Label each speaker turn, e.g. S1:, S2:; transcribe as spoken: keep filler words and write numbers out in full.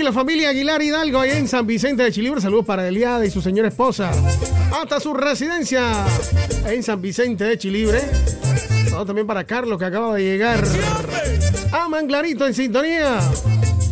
S1: la familia Aguilar Hidalgo allá en San Vicente de Chilibre. Saludos para Eliada y su señora esposa. Hasta su residencia en San Vicente de Chilibre. Saludos también para Carlos, que acaba de llegar. A Manglarito en sintonía.